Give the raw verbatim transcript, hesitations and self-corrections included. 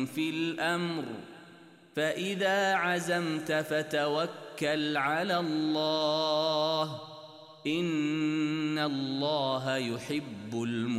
في الأمر فإذا عزمت فتوكل على الله إن الله يحب المتوكلين